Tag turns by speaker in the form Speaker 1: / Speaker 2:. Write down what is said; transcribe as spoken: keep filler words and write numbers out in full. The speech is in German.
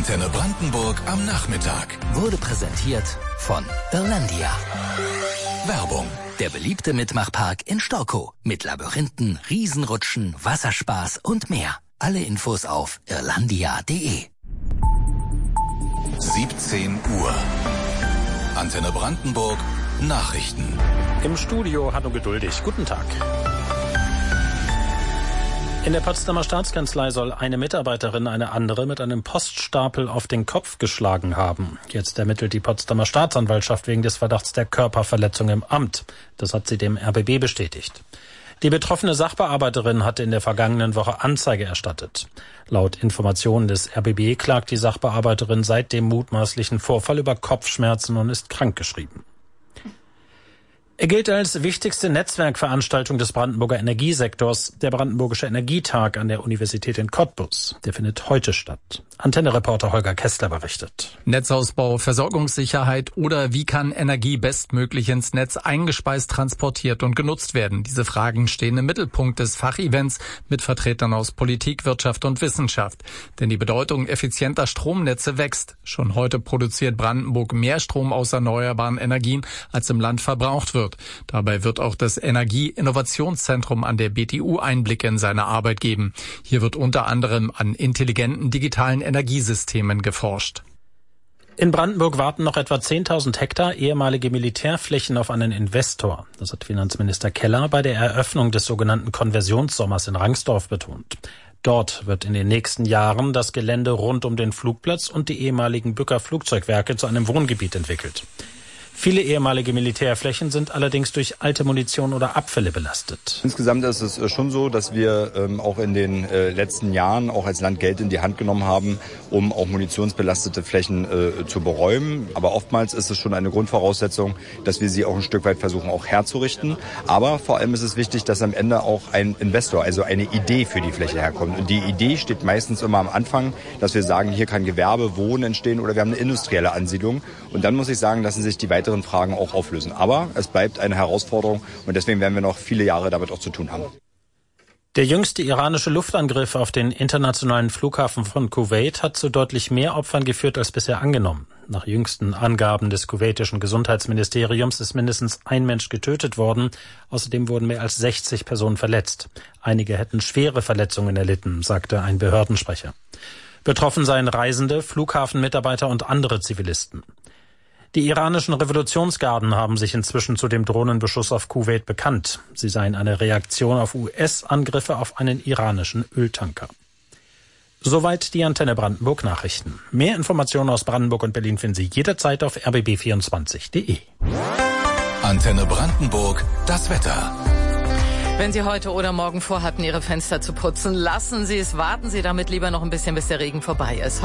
Speaker 1: Antenne Brandenburg am Nachmittag.
Speaker 2: Wurde präsentiert von Irlandia. Werbung. Der beliebte Mitmachpark in Storkow. Mit Labyrinthen, Riesenrutschen, Wasserspaß und mehr. Alle Infos auf irlandia punkt de.
Speaker 1: siebzehn Uhr. Antenne Brandenburg Nachrichten.
Speaker 3: Im Studio Hanno Geduldig. Guten Tag. In der Potsdamer Staatskanzlei soll eine Mitarbeiterin eine andere mit einem Poststapel auf den Kopf geschlagen haben. Jetzt ermittelt die Potsdamer Staatsanwaltschaft wegen des Verdachts der Körperverletzung im Amt. Das hat sie dem R B B bestätigt. Die betroffene Sachbearbeiterin hatte in der vergangenen Woche Anzeige erstattet. Laut Informationen des R B B klagt die Sachbearbeiterin seit dem mutmaßlichen Vorfall über Kopfschmerzen und ist krankgeschrieben. Er gilt als wichtigste Netzwerkveranstaltung des Brandenburger Energiesektors, der Brandenburgische Energietag an der Universität in Cottbus. Der findet heute statt. Antenne-Reporter Holger Kessler berichtet.
Speaker 4: Netzausbau, Versorgungssicherheit oder wie kann Energie bestmöglich ins Netz eingespeist, transportiert und genutzt werden? Diese Fragen stehen im Mittelpunkt des Fachevents mit Vertretern aus Politik, Wirtschaft und Wissenschaft. Denn die Bedeutung effizienter Stromnetze wächst. Schon heute produziert Brandenburg mehr Strom aus erneuerbaren Energien, als im Land verbraucht wird. Dabei wird auch das Energie-Innovationszentrum an der B T U Einblicke in seine Arbeit geben. Hier wird unter anderem an intelligenten digitalen Energiesystemen geforscht.
Speaker 3: In Brandenburg warten noch etwa zehntausend Hektar ehemalige Militärflächen auf einen Investor. Das hat Finanzminister Keller bei der Eröffnung des sogenannten Konversionssommers in Rangsdorf betont. Dort wird in den nächsten Jahren das Gelände rund um den Flugplatz und die ehemaligen Bücker Flugzeugwerke zu einem Wohngebiet entwickelt. Viele ehemalige Militärflächen sind allerdings durch alte Munition oder Abfälle belastet.
Speaker 5: Insgesamt ist es schon so, dass wir ähm, auch in den äh, letzten Jahren auch als Land Geld in die Hand genommen haben, um auch munitionsbelastete Flächen äh, zu beräumen. Aber oftmals ist es schon eine Grundvoraussetzung, dass wir sie auch ein Stück weit versuchen auch herzurichten. Aber vor allem ist es wichtig, dass am Ende auch ein Investor, also eine Idee für die Fläche herkommt. Und die Idee steht meistens immer am Anfang, dass wir sagen, hier kann Gewerbe, Wohnen entstehen oder wir haben eine industrielle Ansiedlung. Und dann muss ich sagen, lassen sich die weiteren Fragen auch auflösen. Aber es bleibt eine Herausforderung und deswegen werden wir noch viele Jahre damit auch zu tun haben.
Speaker 3: Der jüngste iranische Luftangriff auf den internationalen Flughafen von Kuwait hat zu deutlich mehr Opfern geführt als bisher angenommen. Nach jüngsten Angaben des kuwaitischen Gesundheitsministeriums ist mindestens ein Mensch getötet worden. Außerdem wurden mehr als sechzig Personen verletzt. Einige hätten schwere Verletzungen erlitten, sagte ein Behördensprecher. Betroffen seien Reisende, Flughafenmitarbeiter und andere Zivilisten. Die iranischen Revolutionsgarden haben sich inzwischen zu dem Drohnenbeschuss auf Kuwait bekannt. Sie seien eine Reaktion auf U S-Angriffe auf einen iranischen Öltanker. Soweit die Antenne Brandenburg Nachrichten. Mehr Informationen aus Brandenburg und Berlin finden Sie jederzeit auf r b b vierundzwanzig punkt de.
Speaker 1: Antenne Brandenburg, das Wetter.
Speaker 6: Wenn Sie heute oder morgen vorhatten, Ihre Fenster zu putzen, lassen Sie es, warten Sie damit lieber noch ein bisschen, bis der Regen vorbei ist.